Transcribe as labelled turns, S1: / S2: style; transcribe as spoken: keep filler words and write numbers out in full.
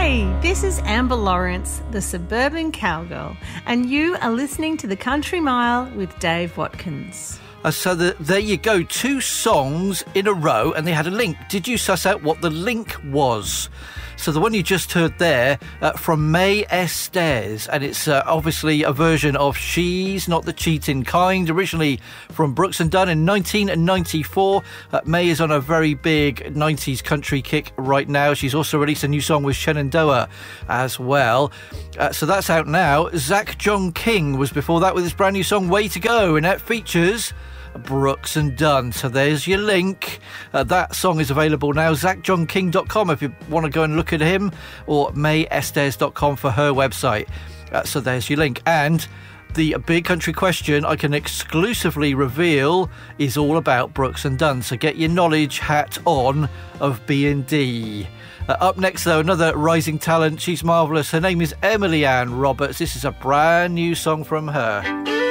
S1: Hey, this is Amber Lawrence, the suburban cowgirl, and you are listening to The Country Mile with Dave Watkins.
S2: Uh, so the, there you go, two songs in a row, and they had a link. Did you suss out what the link was? So the one you just heard there uh, from May Estes, and it's uh, obviously a version of She's Not the Cheating Kind, originally from Brooks and Dunn in nineteen ninety-four. Uh, May is on a very big nineties country kick right now. She's also released a new song with Shenandoah as well. Uh, so that's out now. Zach John King was before that with his brand new song Way to Go, and that features Brooks and Dunn. So there's your link. Uh, that song is available now. zach john king dot com if you want to go and look at him, or may estes dot com for her website. Uh, so there's your link. And the big country question I can exclusively reveal is all about Brooks and Dunn. So get your knowledge hat on of B and D. Uh, up next, though, another rising talent. She's marvellous. Her name is Emily Ann Roberts. This is a brand new song from her.